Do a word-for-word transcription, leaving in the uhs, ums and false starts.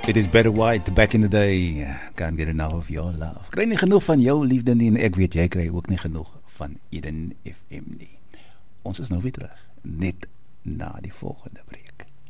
It is Barry White, back in the day. Can't get enough of your love. Kry nie genoeg van jou liefde nie, en ek weet jy kry ook nie genoeg van Eden F M nie. Ons is nou weer terug, net na die volgende breek.